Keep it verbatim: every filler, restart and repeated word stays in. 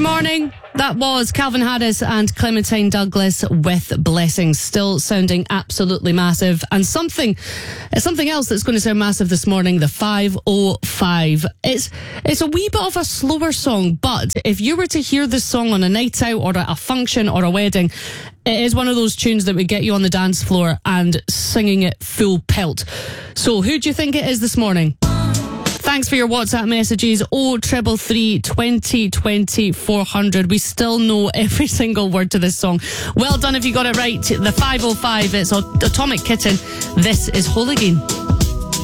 morning. That was Calvin Harris and Clementine Douglas with Blessings, still sounding absolutely massive. And something something else that's going to sound massive this morning, the five oh five. It's it's a wee bit of a slower song, but if you were to hear this song on a night out or a function or a wedding, it is one of those tunes that would get you on the dance floor and singing it full pelt. So who do you think it is this morning? Thanks for your WhatsApp messages. Oh, triple three, twenty, twenty, four hundred. We still know every single word to this song. Well done if you got it right. The five oh five, it's Atomic Kitten. This is Whole Again.